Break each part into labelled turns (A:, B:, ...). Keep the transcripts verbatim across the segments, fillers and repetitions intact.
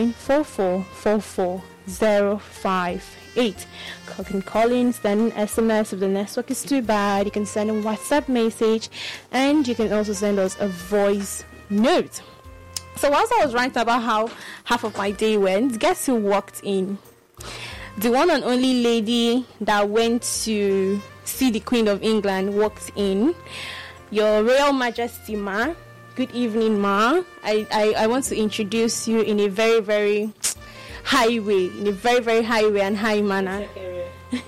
A: nine four four four four zero five eight. You can call in, send an S M S if the network is too bad. You can send a WhatsApp message, and you can also send us a voice note. So whilst I was writing about how half of my day went, guess who walked in? The one and only lady that went to see the Queen of England walked in. Your Royal Majesty, ma. Good evening, ma. I, I, I want to introduce you in a very, very high way, in a very, very high way and high manner.
B: do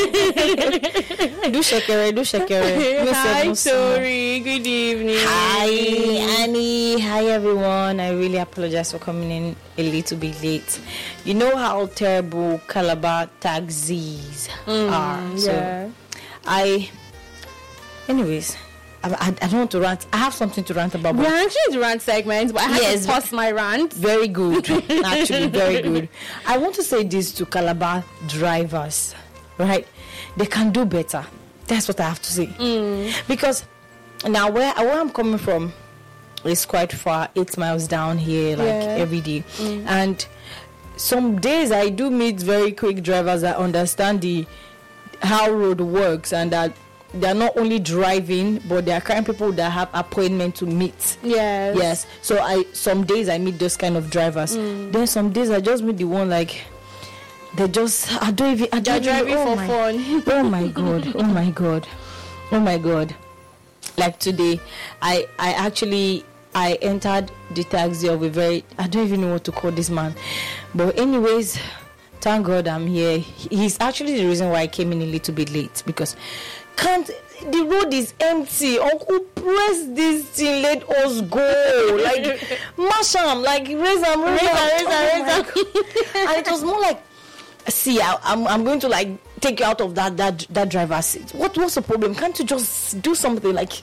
B: shakere, do shakere.
A: Hi, Tori. Good evening.
B: Hi, Annie. Hi, everyone. I really apologize for coming in a little bit late. You know how terrible Calabar taxis
A: Mm,
B: are. So
A: yeah.
B: I, anyways, I, I, I don't want to rant. I have something to rant about.
A: We're
B: but
A: actually the rant segment, but I have
B: Yes.
A: to pause my rant.
B: Very good. Actually, very good. I want to say this to Calabar drivers, right? They can do better. That's what I have to say.
A: Mm.
B: Because now where, where I'm coming from is quite far, eight miles down here, like
A: Yeah.
B: every day.
A: Mm.
B: And some days I do meet very quick drivers that understand the how road works, and that they're not only driving, but they are kind of people that have appointment to meet.
A: Yes.
B: Yes. So I some days I meet those kind of drivers.
A: Mm.
B: Then some days I just meet the one like they just I don't even I
A: They're
B: don't even,
A: driving
B: oh
A: for
B: my,
A: fun.
B: Oh my god. Oh my god. Oh my god. Like today, I I actually I entered the taxi of a very I don't even know what to call this man. But anyways, thank God I'm here. He's actually the reason why I came in a little bit late, because can't the road is empty. Uncle, press this thing, let us go. Like Masham, like raise am, raise am, raise am, and it was more like, see, I, I'm I'm going to like take you out of that that that driver's seat. What what's the problem? Can't you just do something like?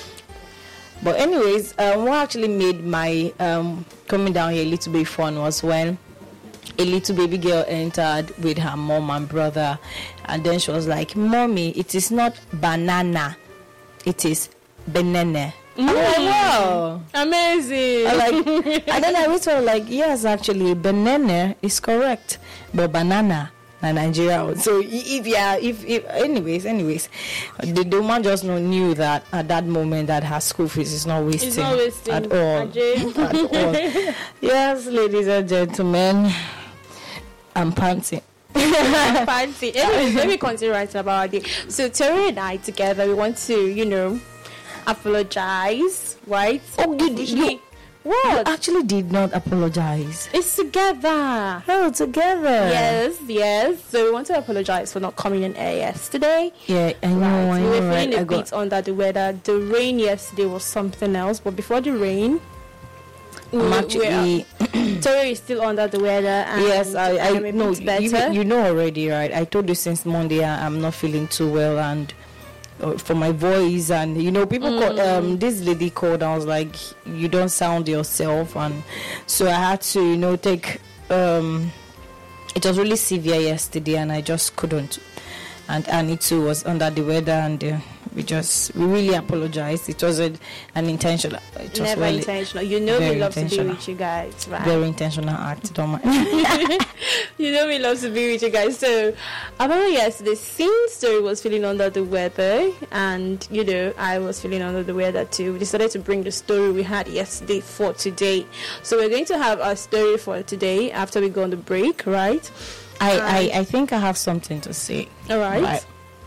B: But anyways, um, what actually made my um coming down here a little bit fun was when a little baby girl entered with her mom and brother, and then she was like, "Mommy, it is not banana, it is banana."
A: Mm.
B: I'm like, wow,
A: Amazing.
B: I'm like, and then I went to her like, yes, actually, banana is correct, but banana na Nigeria. So if yeah, if, if anyways, anyways, the, the woman just no, knew that at that moment that her school fees is not wasting,
A: It's not wasting
B: at all.
A: Ajay.
B: At all. Yes, ladies and gentlemen, I'm panting.
A: Fancy. Anyways, let me continue writing about our day. So Terry and I together, we want to, you know, apologize, right?
B: Oh, you, you, you
A: What?
B: actually did not apologize.
A: It's together.
B: Oh, together.
A: Yes, yes. So we want to apologize for not coming in air yesterday.
B: Yeah, I know.
A: Right.
B: I
A: We
B: know,
A: were
B: right?
A: feeling a
B: I
A: bit
B: got.
A: under the weather. The rain yesterday was something else, but before the rain,
B: I'm
A: we-
B: actually.
A: we're- Terry is still under the weather. And
B: Yes, I, I
A: am a
B: know.
A: bit better.
B: You, you know already, right? I told you since Monday I- I'm not feeling too well, and uh, for my voice, and you know, people
A: Mm.
B: call, um this lady called. I was like, you don't sound yourself, and so I had to, you know, take. Um, it was really severe yesterday, and I just couldn't. And Annie too was under the weather, and uh, we just we really apologized. It wasn't an intentional. It was
A: Never
B: really
A: intentional. You know we
B: very
A: love to be
B: intentional.
A: with you guys, right?
B: very intentional act. Don't mind.
A: You know we love to be with you guys. So about yesterday, since Story was feeling under the weather, and you know I was feeling under the weather too, we decided to bring the story we had yesterday for today. So we're going to have our story for today after we go on the break, right?
B: I,
A: Um,
B: I, I think I have something to say.
A: All right.
B: Right.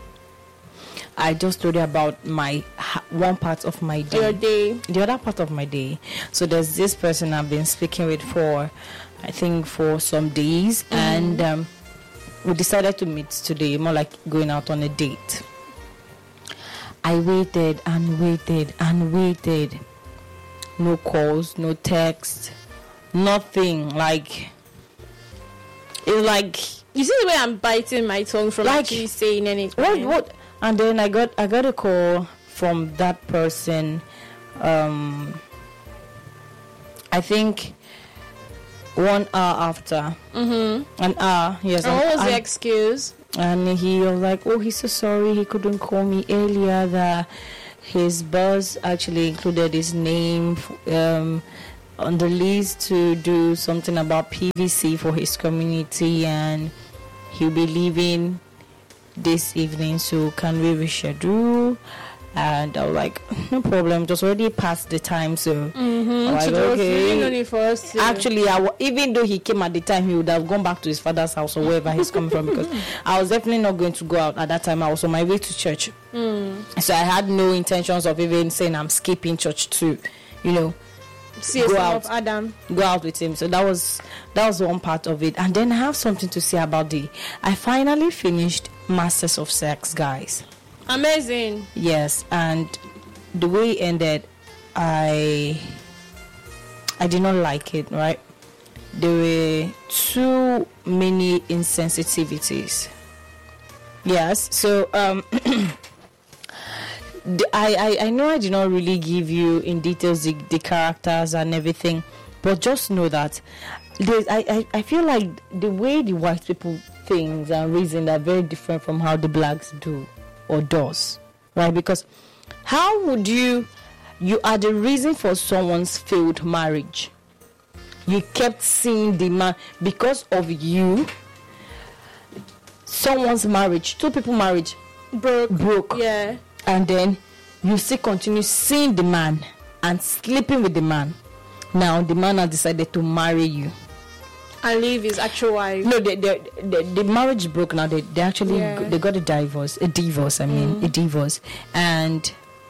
B: I just told you about my ha- one part of my day.
A: Your day.
B: The other part of my day. So there's this person I've been speaking with for, I think, for some days, and um, we decided to meet today, more like going out on a date. I waited and waited and waited. No calls, no text, nothing. Like, it's like.
A: You see the way I'm biting my tongue from
B: Like,
A: actually saying anything.
B: What what and then I got I got a call from that person, um I think one hour after.
A: Mm-hmm.
B: An hour, yes.
A: And what was
B: and,
A: the excuse?
B: and he was like, oh, he's so sorry he couldn't call me earlier, that his boss actually included his name, um on the list to do something about P V C for his community, and he'll be leaving this evening. So can we reschedule? And I was like, no problem, just already past the time. So
A: Mm-hmm.
B: like,
A: So there was
B: okay.
A: really no need for us to-
B: Actually, I w- even though he came at the time, he would have gone back to his father's house or wherever he's coming from, because I was definitely not going to go out at that time. I was on my way to church.
A: Mm.
B: So I had no intentions of even saying I'm skipping church to, you know,
A: see
B: go
A: a son
B: out.
A: of Adam.
B: go out with him. So that was that was one part of it. And then I have something to say about the I finally finished Masters of Sex, guys.
A: Amazing.
B: Yes, and the way it ended, I I did not like it, right? There were too many insensitivities. Yes, so um the, I, I I know I did not really give you in details the, the characters and everything, but just know that there's I, I, I feel like the way the white people think and reason are very different from how the blacks do or does, right? Because how would you you are the reason for someone's failed marriage. You kept seeing the man because of you. Someone's marriage, two people marriage
A: Broke.
B: broke,
A: Yeah.
B: and then you still continue seeing the man and sleeping with the man. Now the man has decided to marry you.
A: And leave his actual wife.
B: No, the the, the, the marriage broke. Now they, they actually
A: Yeah.
B: they got a divorce, a divorce. I mean,
A: Mm.
B: a divorce, and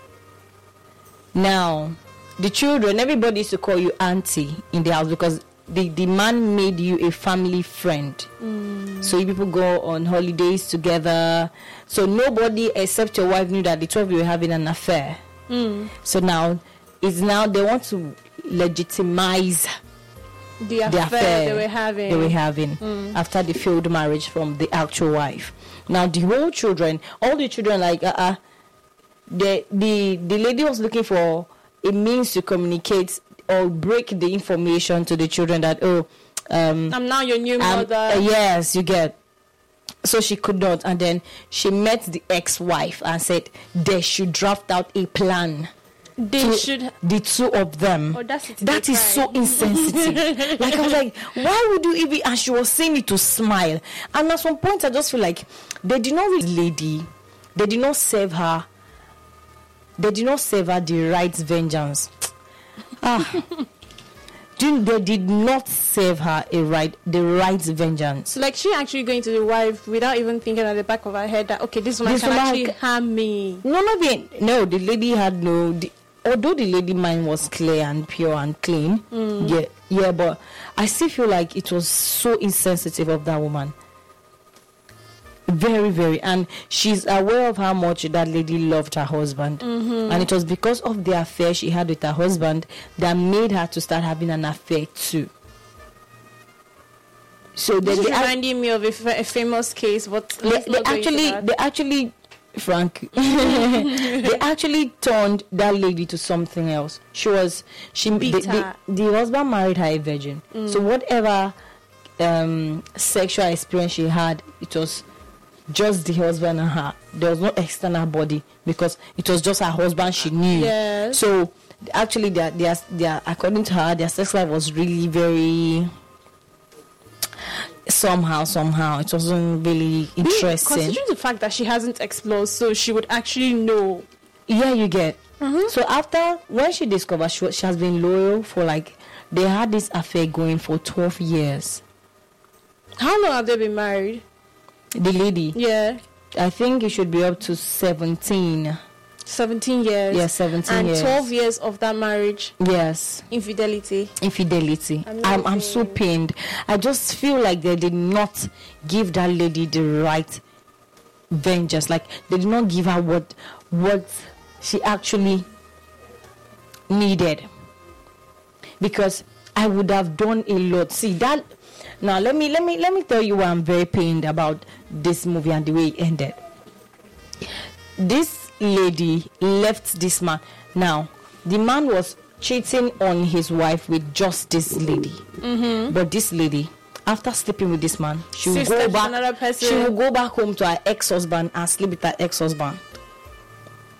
B: now the children, everybody used to call you auntie in the house because the, the man made you a family friend.
A: Mm.
B: So you people go on holidays together. So nobody except your wife knew that the two of you were having an affair.
A: Mm.
B: So now it's now they want to legitimize
A: The affair,
B: the affair
A: they were having.
B: they were having
A: Mm.
B: after the failed marriage from the actual wife. Now the whole children, all the children, like uh, uh the the the lady was looking for a means to communicate or break the information to the children that oh um
A: I'm now your new
B: um,
A: mother.
B: uh, yes, you get. So she could not, and then she met the ex-wife and said they should draft out a plan.
A: they
B: to
A: should.
B: the two of them.
A: Audacity,
B: That
A: they
B: is so
A: tried.
B: insensitive. Like I was like, why would you even? And she was saying it to smile. And at some point, I just feel like they did not read the lady. They did not serve her. They did not serve her the right vengeance. Ah, Didn't- they did not serve her a right, the right vengeance.
A: Like she actually going to the wife without even thinking at the back of her head that okay, this woman
B: This
A: can
B: woman
A: actually
B: ca-
A: harm me.
B: No, not being, no, the lady had no. The, although the lady mind was clear and pure and clean,
A: Mm.
B: yeah, yeah, but I still feel like it was so insensitive of that woman. Very, very, and she's aware of how much that lady loved her husband,
A: Mm-hmm.
B: and it was because of the affair she had with her husband that made her to start having an affair too. So they,
A: This is
B: they, act-
A: reminding me of a, fa- a famous case, but
B: they,
A: let's
B: they
A: not go into
B: actually,
A: that.
B: they actually, Frank, they actually turned that lady to something else. She was, she, the,
A: Beat
B: the,
A: her.
B: the husband married her a virgin. So whatever um, sexual experience she had, it was just the husband and her. There was no external body because it was just her husband she knew.
A: Yes.
B: So actually, their, their, their, according to her, their sex life was really very. Somehow, somehow, it wasn't really interesting.
A: Considering the fact that she hasn't explored, so she would actually know.
B: Yeah, you get.
A: Mhm.
B: So after when she discovered she, was- she has been loyal for like they had this affair going for twelve years.
A: How long have they been married?
B: The lady,
A: Yeah,
B: I think it should be up to seventeen.
A: seventeen years.
B: Yes, seventeen
A: and
B: years.
A: twelve years of that marriage,
B: Yes,
A: infidelity.
B: infidelity. I'm I'm so
A: Amazing.
B: pained. I just feel like they did not give that lady the right vengeance. Like they did not give her what what she actually needed. Because I would have done a lot. See that now let me let me let me tell you why I'm very pained about this movie and the way it ended. This lady left this man. Now the man was cheating on his wife with just this lady.
A: Mm-hmm.
B: But this lady, after sleeping with this man, she will
A: Sister
B: go
A: to
B: back.
A: another person.
B: She will go back home to her ex-husband and sleep with her ex-husband.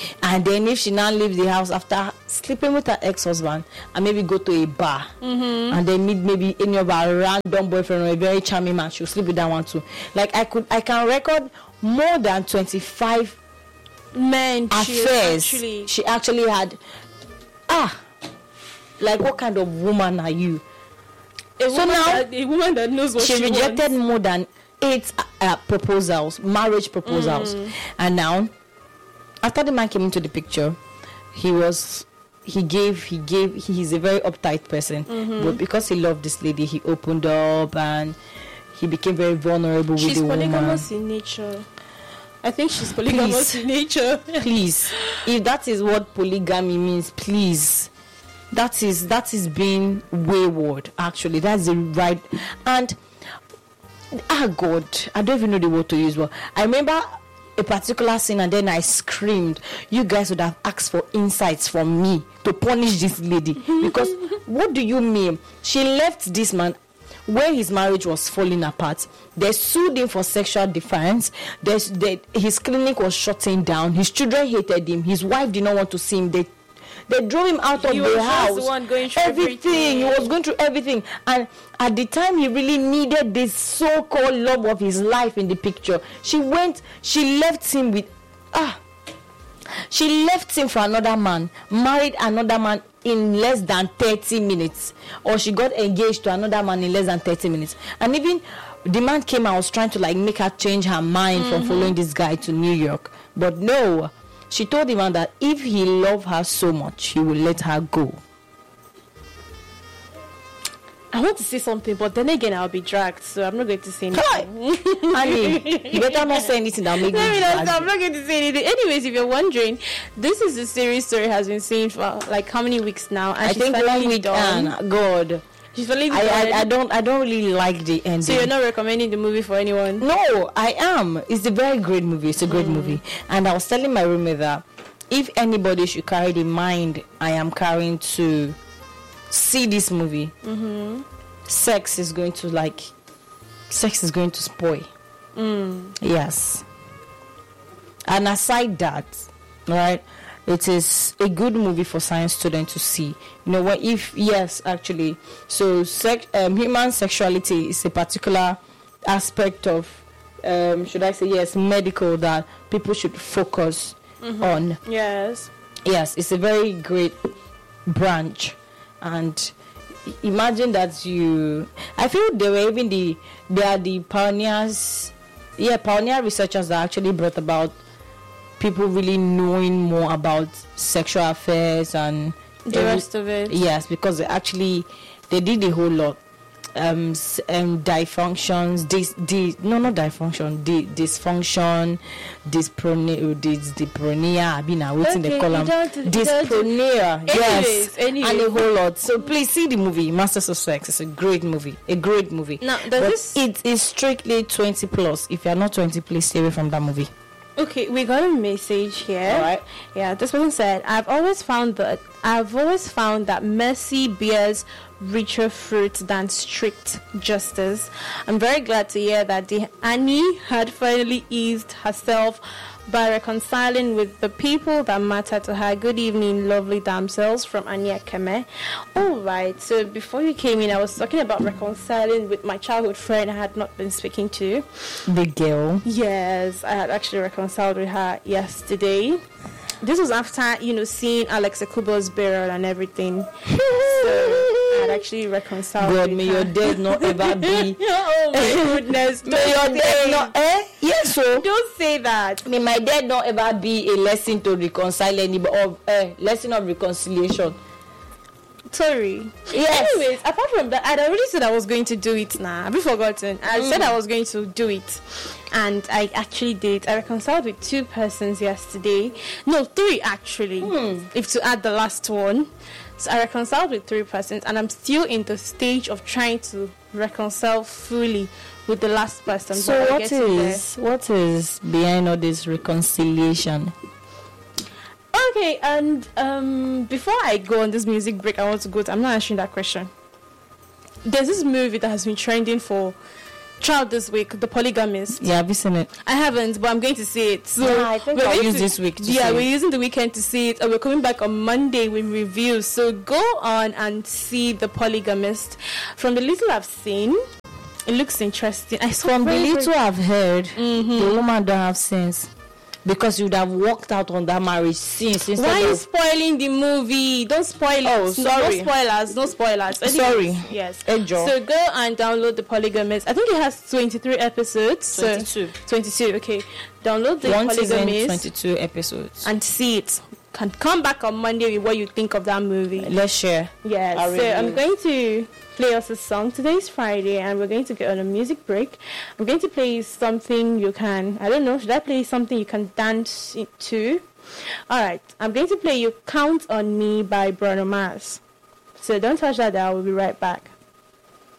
B: And then if she now leaves the house after sleeping with her ex-husband and maybe go to a bar
A: Mm-hmm.
B: and then meet maybe any of her random boyfriend or a very charming man, she'll sleep with that one too. Like I could, I can record more than twenty-five
A: Men she
B: affairs
A: actually
B: she actually had. Ah, like what kind of woman are you?
A: a
B: So
A: woman
B: now
A: that, a woman that knows what
B: she,
A: she,
B: rejected
A: wants.
B: more than eight uh, proposals, marriage proposals,
A: Mm.
B: and now after the man came into the picture, he was he gave he gave he's a very uptight person,
A: Mm-hmm.
B: but because he loved this lady, he opened up and he became very vulnerable
A: She's
B: with the woman.
A: polygamous in nature. I think she's polygamous
B: Please.
A: in nature.
B: Please, if that is what polygamy means, please, that is that is being wayward. Actually, that's the right. And ah, God, I don't even know the word to use. But I remember a particular scene, and then I screamed. You guys would have asked for insights from me to punish this lady, because what do you mean? She left this man when his marriage was falling apart. They sued him for sexual defiance. There's, they, his clinic was shutting down. His children hated him. His wife did not want to see him. They they drove him out of
A: He was
B: the
A: just
B: house.
A: the one going through
B: everything.
A: everything.
B: He was going through everything. And at the time he really needed this so-called love of his life in the picture, she went, she left him with ah she left him for another man, married another man in less than thirty minutes, or she got engaged to another man in less than thirty minutes. And even the man came and was trying to like make her change her mind mm-hmm. from following this guy to New York, but no, she told the man that if he loved her so much, he would let her go.
A: I want to say something, but then again, I'll be dragged, so I'm not going to say
B: Hi.
A: anything.
B: Annie, you better not say anything that'll make me
A: No, no,
B: drag
A: no, I'm
B: you.
A: not going to say anything. Anyways, if you're wondering, this is the series story has been seen for like how many weeks now? And
B: I
A: she's
B: think
A: finally
B: one week,
A: done.
B: and God,
A: She's finally
B: I,
A: done.
B: I I don't I don't really like the ending.
A: So you're not recommending the movie for anyone?
B: No, I am. It's a very great movie. It's a great
A: Mm.
B: movie. And I was telling my roommate that if anybody should carry the mind I am carrying to see this movie,
A: Mm-hmm.
B: sex is going to like, sex is going to spoil.
A: Mm.
B: Yes. And aside that, right, it is a good movie for science students to see. You know what? If yes, actually, so sex, um, human sexuality is a particular aspect of, um, should I say yes, medical that people should focus
A: Mm-hmm.
B: on.
A: Yes.
B: Yes, it's a very great branch, and i- imagine that you. I feel they were even the they are the pioneers. Yeah, pioneer researchers that actually brought about people really knowing more about sexual affairs and
A: The
B: every-
A: rest of it.
B: Yes, because they actually they did a whole lot. Um, s- um dysfunctions, dis, dis, no, not dysfunction, di, dysfunction, dyspronia, dis, dyspronea. I mean, I waiting
A: Okay,
B: they call
A: you
B: them
A: don't- you don't-
B: dyspronea. Yes,
A: Anyways, anyways.
B: and a whole lot. So please see the movie, Masters of Sex. It's a great movie, a great movie.
A: Now, does
B: but
A: this-
B: it is strictly twenty plus. If you are not twenty, please stay away from that movie.
A: Okay, we got a message here.
B: All right.
A: Yeah, this person said, I've always found that I've always found that mercy bears richer fruit than strict justice. I'm very glad to hear that the Annie had finally eased herself by reconciling with the people that matter to her. Good evening, lovely damsels, from Anya Keme. All right, so before you came in, I was talking about reconciling with my childhood friend I had not been speaking to.
B: The girl.
A: Yes, I had actually reconciled with her yesterday. This was after, you know, seeing Alex Akubo's burial and everything. So I had actually reconciled
B: God,
A: with
B: may
A: her.
B: your death not ever be.
A: Oh my goodness.
B: May your
A: Don't
B: death
A: say,
B: not. Eh? Yes, so.
A: don't say that.
B: May my death not ever be a lesson to reconcile anybody, or a lesson of reconciliation.
A: Sorry.
B: Yes.
A: Anyways, apart from that, I'd already said I was going to do it now. I've forgotten. I
B: Mm.
A: said I was going to do it. And I actually did. I reconciled with two persons yesterday. No, three actually.
B: Hmm.
A: If to add the last one. So I reconciled with three persons, and I'm still in the stage of trying to reconcile fully with the last person.
B: So
A: but I'll
B: what
A: get to there.
B: is what is behind all this reconciliation?
A: Okay, and um, before I go on this music break, I want to go to, I'm not answering that question. There's this movie that has been trending for throughout this week, The Polygamist.
B: Yeah, have you seen it?
A: I haven't, but I'm going to see it. So
B: Yeah, I think
A: we're
B: I'll
A: going
B: use
A: to-
B: this week to
A: Yeah,
B: see
A: we're
B: it.
A: using the weekend to see it, and we're coming back on Monday with reviews. So go on and see The Polygamist. From the little I've seen, it looks interesting. I saw
B: From the
A: very, very-
B: little I've heard, the woman don't have sense. Because you'd have walked out on that marriage since instead
A: Why are you
B: of...
A: spoiling the movie? Don't spoil
B: Oh,
A: it. No,
B: sorry.
A: no spoilers. No spoilers. Anyways,
B: Sorry.
A: Yes.
B: Ejo.
A: So go and download The Polygamist. I think it has twenty-three episodes. So
B: twenty-two.
A: twenty-two. Okay. Download The
B: One season,
A: Polygamist
B: twenty-two episodes.
A: and see it. Can come back on Monday with what you think of that movie.
B: Let's share.
A: Yes.
B: Our
A: So I'm
B: reviews.
A: going to play us a song. Today is Friday, and we're going to get on a music break. I'm going to play something you can. I don't know. Should I play something you can dance it to? All right. I'm going to play you "Count on Me" by Bruno Mars. So don't touch that. I will be right back.